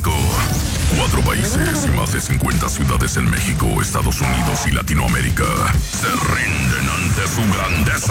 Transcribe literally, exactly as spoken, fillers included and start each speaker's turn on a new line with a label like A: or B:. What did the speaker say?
A: México. Cuatro países y más de cincuenta ciudades en México, Estados Unidos y Latinoamérica se rinden ante su grandeza.